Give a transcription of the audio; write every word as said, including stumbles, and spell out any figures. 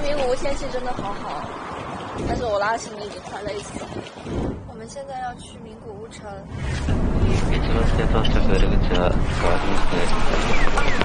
天名古屋天气真的好好，但是我拉行李已经快累死了。我们现在要去名古屋城。